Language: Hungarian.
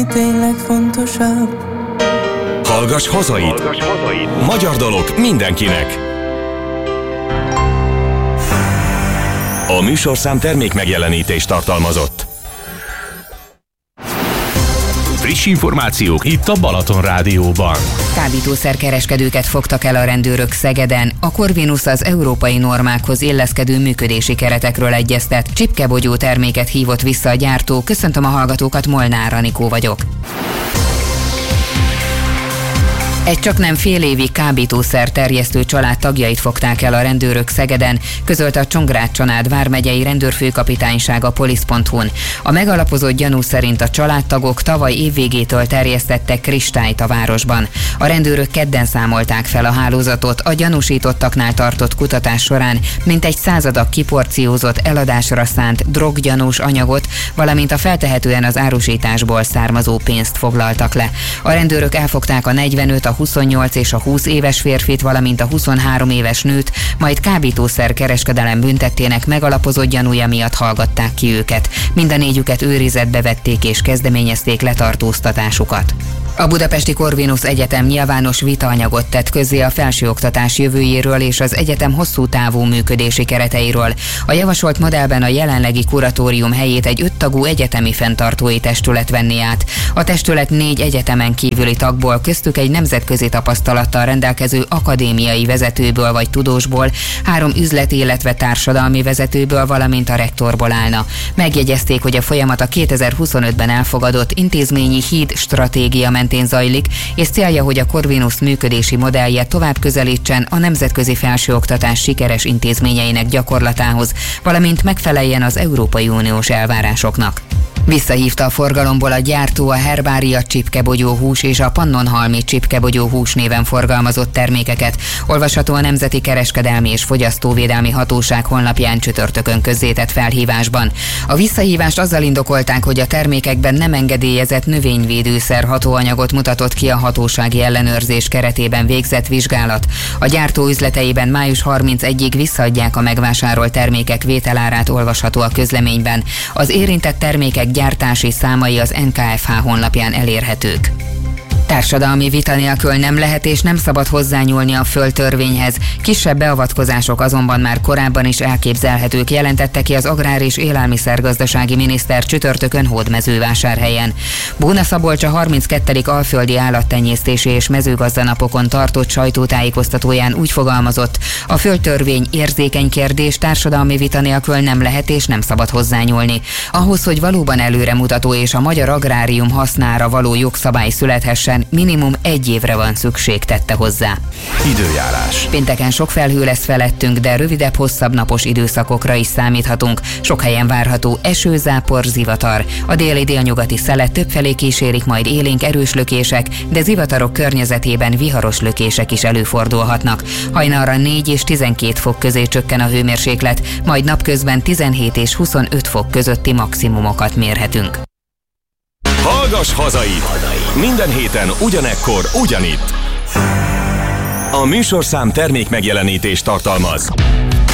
Tényleg fontosabb. Hallgass hazait! Magyar dalok mindenkinek! A műsorszám termék megjelenítést tartalmazott. Friss információk itt a Balaton Rádióban. Kábítószerkereskedőket fogtak el a rendőrök Szegeden. A Corvinus az európai normákhoz illeszkedő működési keretekről egyeztet. Csipkebogyó terméket hívott vissza a gyártó. Köszöntöm a hallgatókat, Molnár Anikó vagyok. Egy csaknem fél évi kábítószer terjesztő család tagjait fogták el a rendőrök Szegeden, közölte a Csongrád-Csanád vármegyei rendőrfőkapitányság a polisz.hu-n. A megalapozott gyanú szerint a családtagok tavaly évvégétől terjesztettek kristályt a városban. A rendőrök kedden számolták fel a hálózatot, a gyanúsítottaknál tartott kutatás során mintegy 100 adag kiporciózott, eladásra szánt droggyanús anyagot, valamint a feltehetően az árusításból származó pénzt foglaltak le. A rendőrök elfogták a 45, a 28 és a 20 éves férfit, valamint a 23 éves nőt, majd kábítószer kereskedelem büntettének megalapozott gyanúja miatt hallgatták ki őket. Mind a négyüket őrizetbe vették és kezdeményezték letartóztatásukat. A Budapesti Corvinus Egyetem nyilvános vitaanyagot tett közzé a felsőoktatás jövőjéről és az egyetem hosszú távú működési kereteiről. A javasolt modellben a jelenlegi kuratórium helyét egy 5 tagú egyetemi fenntartói testület venné át. A testület 4 egyetemen kívüli tagból, köztük egy nemzetközi tapasztalattal rendelkező akadémiai vezetőből vagy tudósból, 3 üzleti, illetve társadalmi vezetőből, valamint a rektorból állna. Megjegyezték, hogy a folyamat a 2025-ben elfogadott intézményi híd stratégia mentén zajlik, és célja, hogy a Corvinus működési modellje tovább közelítsen a nemzetközi felsőoktatás sikeres intézményeinek gyakorlatához, valamint megfeleljen az Európai Uniós elvárásoknak. Visszahívta a forgalomból a gyártó a Herbária csipkebogyó hús és a Pannonhalmi csipkebogyó hús néven forgalmazott termékeket. Olvasható a Nemzeti Kereskedelmi és Fogyasztóvédelmi Hatóság honlapján csütörtökön közzétett felhívásban. A visszahívást azzal indokolták, hogy a termékekben nem engedélyezett növényvédőszer hatóanyagot mutatott ki a hatósági ellenőrzés keretében végzett vizsgálat. A gyártó üzleteiben május 31-ig visszaadják a megvásárolt termékek vételárát, olvasható a közleményben. Az érintett termékek gyártási számai az NKFH honlapján elérhetők. Társadalmi vita nélkül nem lehet és nem szabad hozzányúlni a földtörvényhez. Kisebb beavatkozások azonban már korábban is elképzelhetők, jelentette ki az Agrár- és Élelmiszergazdasági miniszter csütörtökön Hódmezővásárhelyen. Bóna Szabolcs a 32. alföldi állattenyésztési és mezőgazdanapokon tartott sajtótájékoztatóján úgy fogalmazott: a földtörvény érzékeny kérdés, társadalmi vita nélkül nem lehet és nem szabad hozzányúlni. Ahhoz, hogy valóban előremutató és a magyar agrárium hasznára való jogszabály születhessen, minimum 1 évre van szükség, tette hozzá. Időjárás. Pénteken sok felhő lesz felettünk, de rövidebb, hosszabb napos időszakokra is számíthatunk. Sok helyen várható eső, zápor, zivatar. A déli-délnyugati szelet többfelé kísérik majd élénk erős lökések, de zivatarok környezetében viharos lökések is előfordulhatnak. Hajnalra 4 és 12 fok közé csökken a hőmérséklet, majd napközben 17 és 25 fok közötti maximumokat mérhetünk. Hallgass hazait! Minden héten ugyanekkor, ugyanitt. A műsorszám termék megjelenítést tartalmaz.